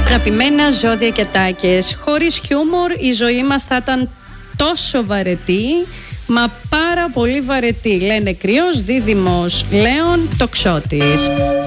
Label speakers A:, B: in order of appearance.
A: Αγαπημένα ζώδια και τάκες, χωρίς χιούμορ η ζωή μας θα ήταν τόσο βαρετή, μα πάρα πολύ βαρετή. Λένε Κρυός, Δίδυμος, Λέων, Τοξότης.